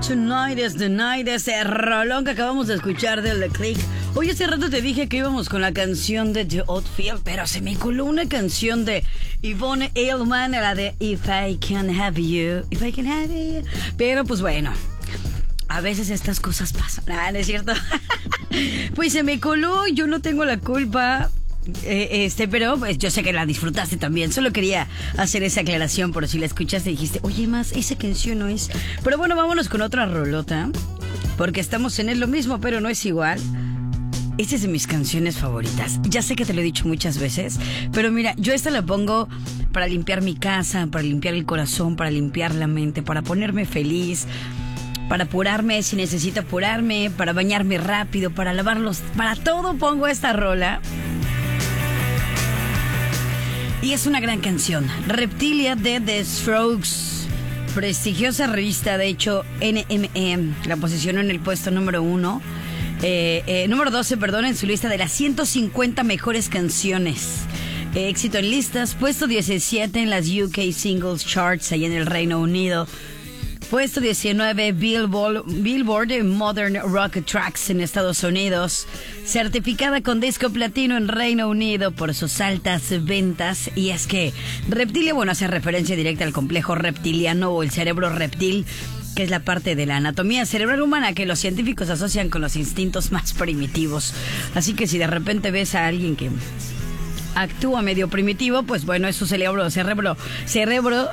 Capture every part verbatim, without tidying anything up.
Tonight is the night, ese rolón que acabamos de escuchar del The Click. Hoy hace rato te dije que íbamos con la canción de The Outfield, pero se me coló una canción de Yvonne Elliman, la de If I Can Have You, If I Can Have You. Pero pues bueno, a veces estas cosas pasan, ah, ¿no es cierto? Pues se me coló, yo no tengo la culpa. Eh, este, pero pues yo sé que la disfrutaste también. Solo quería hacer esa aclaración por si la escuchaste y dijiste, oye, más, esa canción no es. Pero bueno, vámonos con otra rolota, porque estamos en el lo mismo, pero no es igual. Esta es de mis canciones favoritas. Ya sé que te lo he dicho muchas veces, pero mira, yo esta la pongo para limpiar mi casa, para limpiar el corazón, para limpiar la mente, para ponerme feliz, para apurarme si necesito apurarme, para bañarme rápido, para lavarlos, para todo pongo esta rola. Y es una gran canción, Reptilia de The Strokes. Prestigiosa revista, de hecho, N M E la posicionó en el puesto número uno, eh, eh, número doce, perdón, en su lista de las ciento cincuenta mejores canciones. Eh, éxito en listas, puesto diecisiete en las U K Singles Charts, allá en el Reino Unido. Puesto diecinueve, Billboard, Billboard Modern Rock Tracks en Estados Unidos. Certificada con disco platino en Reino Unido por sus altas ventas. Y es que Reptilia, bueno, hace referencia directa al complejo reptiliano o el cerebro reptil, que es la parte de la anatomía cerebral humana que los científicos asocian con los instintos más primitivos. Así que si de repente ves a alguien que actúa medio primitivo, pues bueno, es su cerebro, cerebro, cerebro...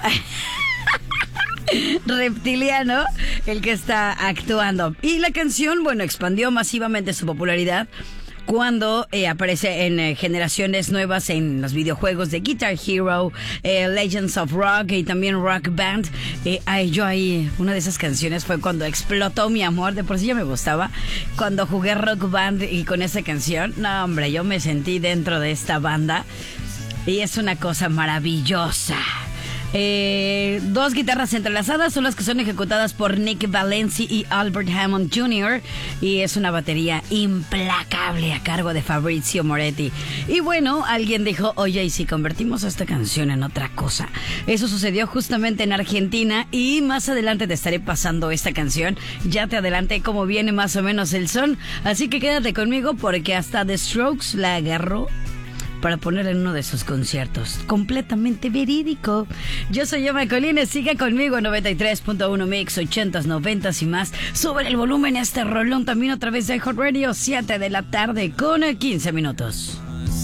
reptiliano el que está actuando. Y la canción, bueno, expandió masivamente su popularidad cuando eh, aparece en eh, generaciones nuevas en los videojuegos de Guitar Hero, eh, Legends of Rock y también Rock Band. Eh, ay, yo ahí, una de esas canciones fue cuando explotó mi amor. De por sí ya me gustaba. Cuando jugué Rock Band y con esa canción, no hombre, yo me sentí dentro de esta banda y es una cosa maravillosa. Eh, dos guitarras entrelazadas son las que son ejecutadas por Nick Valenci y Albert Hammond junior Y es una batería implacable a cargo de Fabrizio Moretti. Y bueno, alguien dijo, oye, ¿y si convertimos esta canción en otra cosa? Eso sucedió justamente en Argentina y más adelante te estaré pasando esta canción. Ya te adelanté cómo viene más o menos el son, así que quédate conmigo porque hasta The Strokes la agarró para poner en uno de sus conciertos. Completamente verídico. Yo soy Emma Colines, siga conmigo en noventa y tres punto uno Mix, ochentas, noventas y más. Sube el volumen a este rolón también a través de iHeartRadio, siete de la tarde con quince minutos.